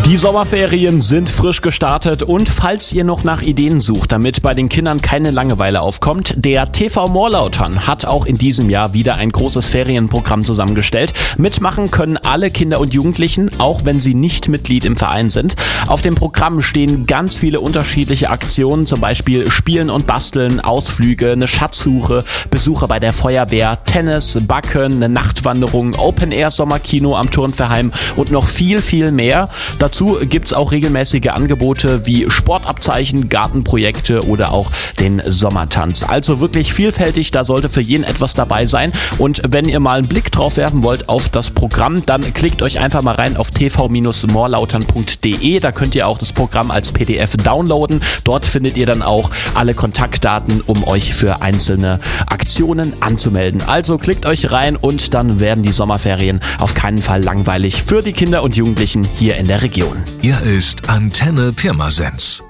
Die Sommerferien sind frisch gestartet und falls ihr noch nach Ideen sucht, damit bei den Kindern keine Langeweile aufkommt, der TV Morlautern hat auch in diesem Jahr wieder ein großes Ferienprogramm zusammengestellt. Mitmachen können alle Kinder und Jugendlichen, auch wenn sie nicht Mitglied im Verein sind. Auf dem Programm stehen ganz viele unterschiedliche Aktionen, zum Beispiel Spielen und Basteln, Ausflüge, eine Schatzsuche, Besuche bei der Feuerwehr, Tennis, Backen, eine Nachtwanderung, Open-Air-Sommerkino am Turnverein und noch viel, viel mehr. Dazu gibt es auch regelmäßige Angebote wie Sportabzeichen, Gartenprojekte oder auch den Sommertanz. Also wirklich vielfältig, da sollte für jeden etwas dabei sein. Und wenn ihr mal einen Blick drauf werfen wollt auf das Programm, dann klickt euch einfach mal rein auf tv-morlautern.de. Da könnt ihr auch das Programm als PDF downloaden. Dort findet ihr dann auch alle Kontaktdaten, um euch für einzelne Aktionen anzumelden. Also klickt euch rein und dann werden die Sommerferien auf keinen Fall langweilig für die Kinder und Jugendlichen hier in der Region. Hier ist Antenne Pirmasens.